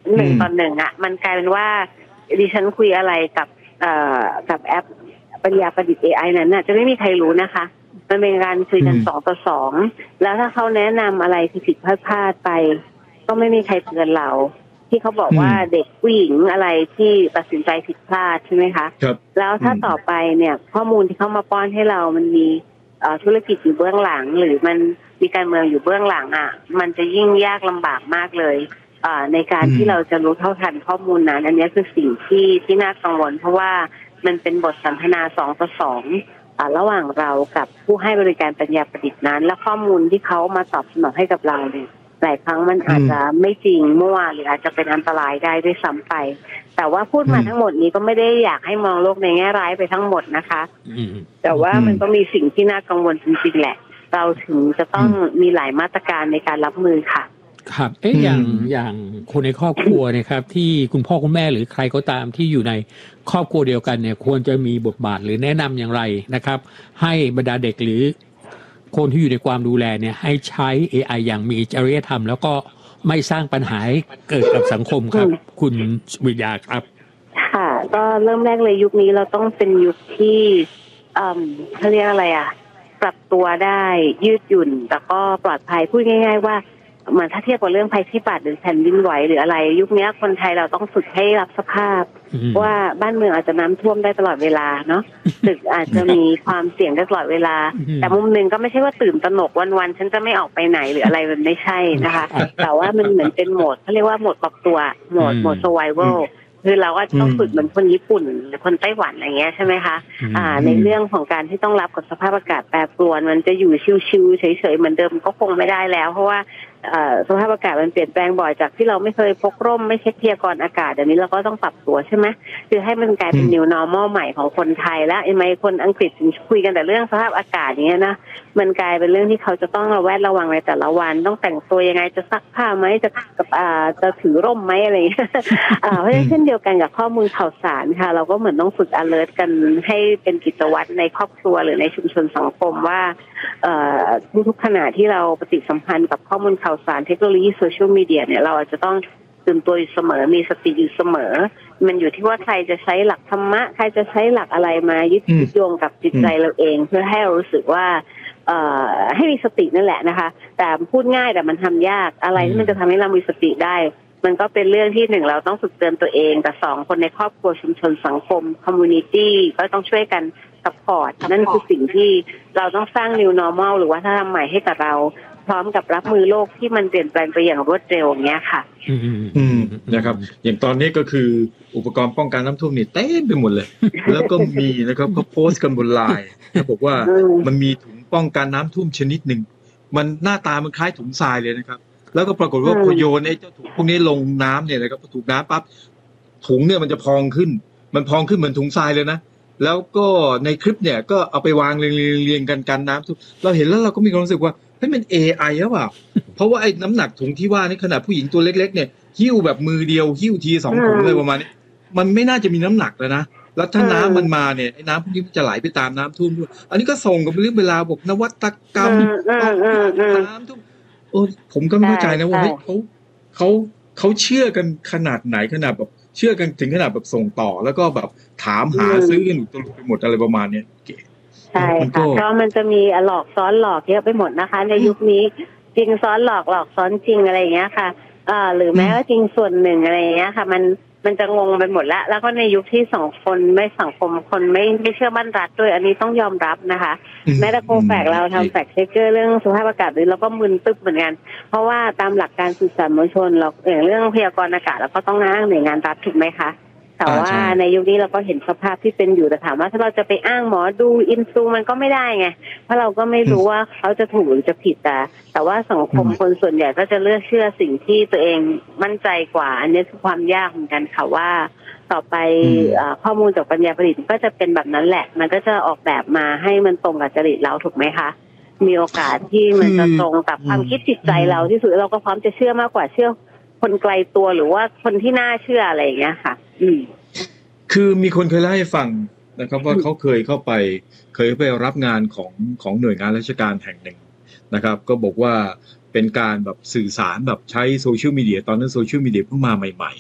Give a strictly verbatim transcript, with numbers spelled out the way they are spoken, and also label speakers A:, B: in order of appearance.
A: หนึ่งต่อหนึ่งอ่ะมันกลายเป็นว่าดิฉันคุยอะไรกับเอ่อกับแอปปัญญาประดิษฐ์ เอ ไอ นั้นน่ะจะไม่มีใครรู้นะคะมันเป็นการคุยกันสองต่อสองแล้วถ้าเขาแนะนำอะไรที่ผิดพลาดไปก็ไม่มีใครเตือนเราที่เขาบอกว่าเด็กผู้หญิงอะไรที่ตัดสินใจผิดพลาดใช่ไหมคะ
B: ครับ
A: แล้วถ้าต่อไปเนี่ยข้อมูลที่เขามาป้อนให้เรามันมีธุรกิจอยู่เบื้องหลังหรือมันมีการเมืองอยู่เบื้องหลังอ่ะมันจะยิ่งยากลำบากมากเลยในการที่เราจะรู้เท่าทันข้อมูลนั้นอันนี้คือสิ่งที่ที่น่ากังวลเพราะว่ามันเป็นบทสนทนาสองต่อสองระหว่างเรากับผู้ให้บริการปัญญาประดิษฐ์นั้นและข้อมูลที่เขามาตอบสนองให้กับเราเนี่ยหลายครั้งมันอาจจะไม่จริงมั่วหรืออาจจะเป็นอันตรายได้ด้วยซ้ำไปแต่ว่าพูดมาทั้งหมดนี้ก็ไม่ได้อยากให้มองโลกในแง่ร้ายไปทั้งหมดนะคะแต่ว่ามันก็มีสิ่งที่น่ากังวลจริงๆแหละเราถึงจะต้องมีหลายมาตรการในการรับมือค่ะ
C: ครับเอ๊ะอย่างอย่างคนในครอบครัวนะครับที่คุณพ่อคุณแม่หรือใครก็ตามที่อยู่ในครอบครัวเดียวกันเนี่ยควรจะมีบทบาทหรือแนะนำอย่างไรนะครับให้บรรดาเด็กหรือคนที่อยู่ในความดูแลเนี่ยให้ใช้ เอ ไอ อย่างมีจริยธรรมแล้วก็ไม่สร้างปัญหาเกิดกับสังคมครับคุณวิทยาครับ
A: ค่ะก็เริ่มแรกเลยยุคนี้เราต้องเป็นยุคที่เอ่อเขาเรียกอะไรอ่ะปรับตัวได้ยืดหยุ่นแต่ก็ปลอดภัยพูดง่ายๆว่าเหมือนถ้าเทียบกับเรื่องภัยพิบัติหรือแผ่นดินไหวหรืออะไรยุคนี้คนไทยเราต้องฝึกให้รับสภาพว่าบ้านเมืองอาจจะน้ำท่วมได้ตลอดเวลาเนาะตึกอาจจะมีความเสี่ยงได้ตลอดเวลาแต่มุมนึงก็ไม่ใช่ว่าตื่นตระหนกวันๆฉันจะไม่ออกไปไหนหรืออะไรมันไม่ใช่นะคะแต่ว่ามันเหมือนเป็นโหมดเขาเรียกว่าโหมดปรับตัวโหมดโหมด survival คือเราก็ต้องฝึกเหมือนคนญี่ปุ่นหรือคนไต้หวันอะไรเงี้ยใช่ไหมคะอ่าในเรื่องของการที่ต้องรับกับสภาพอากาศแปรปรวนมันจะอยู่ชิวๆเฉยๆเหมือนเดิมก็คงไม่ได้แล้วเพราะว่าสภาพอากาศมันเปลี่ยนแปลงบ่อยจากที่เราไม่เคยพกร่มไม่เช็คพยากรณ์อากาศเดี๋ยวนี้เราก็ต้องปรับตัวใช่ไหมคือให้มันกลายเป็น new normal ใหม่ของคนไทยแล้วไอ้ไมคนอังกฤษคุยกันแต่เรื่องสภาพอากาศอย่างเงี้ยนะมันกลายเป็นเรื่องที่เขาจะต้องระแวดระวังในแต่ละวันต้องแต่งตัวยังไงจะซักผ้าไหมจะกับอ่าจะถือร่มไหมอะไรอย่างเงี้ยอ่าเพราะฉะนั้นเช่นเดียวกันกับข้อมูลข่าวสารค่ะเราก็เหมือนต้องฝึก alert กันให้เป็นกิจวัตรในครอบครัวหรือในชุมชนสังคมว่าเอ่อทุกๆขณะที่เราปฏิสัมพันธ์กับข้อมูลข่าวสารเทคโนโลยีโซเชียลมีเดียเนี่ยเราอาจจะต้องตื่นตัวอยู่เสมอมีสติอยู่เสมอมันอยู่ที่ว่าใครจะใช้หลักธรรมะใครจะใช้หลักอะไรมายึดโยงกับจิตใจเราเองเพื่อให้เรารู้สึกว่าเอ่อให้มีสตินั่นแหละนะคะแต่พูดง่ายแต่มันทำยากอะไรที่มันจะทำให้เรามีสติได้มันก็เป็นเรื่องที่หนึ่งเราต้องฝึกเตือนตัวเองแต่สองคนในครอบครัวชุมชนสังคมคอมมูนิตี้ก็ต้องช่วยกันซัพพอร์ตนั่นคือสิ่งที่เราต้องสร้าง new normal หรือว่าถ้าทำใหม่ให้กับเราพร้อมกับรับมือโลกที่มันเปลี่ยนแปลงไปอย่างรวดเร็วอย่างเงี้ยค่ะ
B: อืมนะครับอย่างตอนนี้ก็คืออุปกรณ์ป้องกันน้ำท่วมนี่เต็มไปหมดเลยแล้วก็มีนะครับเขาโพสต์กันบนไลน์เขาบอกว่ามันมีถุงป้องกันน้ำท่วมชนิดหนึ่งมันหน้าตามันคล้ายถุงทรายเลยนะครับแล้วก็ปรากฏว่าพอโยนไอ้เจ้าถุงพวกนี้ลงน้ำเนี่ยนะครับพอถูกน้ำปั๊บถุงเนี่ยมันจะพองขึ้นมันพองขึ้นเหมือนถุงทรายเลยนะแล้วก็ในคลิปเนี่ยก็เอาไปวางเรียงๆกันกันน้ำท่วมเราเห็นแล้วเราก็มีความรู้สึกว่าเฮ้ยมัน เอ ไอ หรือเปล่าเพราะว่าไอ้น้ำหนักถุงที่ว่านี่ขนาดผู้หญิงตัวเล็กๆเนี่ยหิ้วแบบมือเดียวหิ้วทีสองถุงเลยประมาณนี้มันไม่น่าจะมีน้ำหนักแล้วนะแล้วถ้าน้ำมันมาเนี่ยไอ้น้ำพวกนี้มันจะไหลไปตามน้ำท่วมด้วยอันนี้ก็ส่งกับเรื่องเวลาบอกนวัตกรรมน้ำท่วมโอ้ผมก็ไม่เข้าใจนะว่าเฮ้ยเขาเขาเขาเชื่อกันขนาดไหนขนาดแบบเชื่อกันถึงขนาดแบบส่งต่อแล้วก็แบบถามหาซื้อกันอยู่ตลอดไปหมดอะไรประมาณนี้
A: ใช่ค่ะเพราะมันจะมีหลอกซ้อนหลอกเยอะไปหมดนะคะในยุคนี้จริงซ้อนหลอกหลอกซ้อนจริงอะไรอย่างเงี้ยค่ะอ่าหรือแม้ว่าจริงส่วนหนึ่งอะไรอย่างเงี้ยค่ะมันมันจะงงไปหมดแล้วแล้วก็ในยุคที่สองคนไม่สังคมคนไม่ไม่เชื่อมั่นรัฐด้วยอันนี้ต้องยอมรับนะคะแม้แต่โคแฟกเราทำแฟกเช็คเกอร์เรื่องสภาพอากาศหรือเราก็มึนตึ๊บเหมือนกันเพราะว่าตามหลักการสื่อสารมวลชนเราอย่างเรื่องพยากรณ์อากาศเราก็ต้องอ้างหน่วยงานรัฐถูกไหมคะแต่ว่าในยุคนี้เราก็เห็นสภาพที่เป็นอยู่แต่ถามว่าถ้าเราจะไปอ้างหมอดูอินซูมันก็ไม่ได้ไงเพราะเราก็ไม่รู้ว่าเขาจะถูกหรือจะผิดแต่แต่ว่าสังคมคนส่วนใหญ่ก็จะเลือกเชื่อสิ่งที่ตัวเองมั่นใจกว่าอันนี้คือความยากเหมือนกันค่ะว่าต่อไปข้อมูลจากปัญญาประดิษฐ์ก็จะเป็นแบบนั้นแหละมันก็จะออกแบบมาให้มันตรงกับจริตเราถูกไหมคะมีโอกาสที่มันจะตรงกับความคิดจิตใจเราที่สุดเราก็พร้อมจะเชื่อมากกว่าเชื่อคนไกลตัวหรือว่าคนที่น่าเชื่ออะไรอย่างเงี้ยค่ะอืม
B: คือมีคนเคยเล่าให้ฟังนะครับว่าเขาเคยเข้าไปเคยไปรับงานของของหน่วยงานราชการแห่งหนึ่งนะครับก็บอกว่าเป็นการแบบสื่อสารแบบใช้โซเชียลมีเดียตอนนั้นโซเชียลมีเดียเพิ่งมาใหม่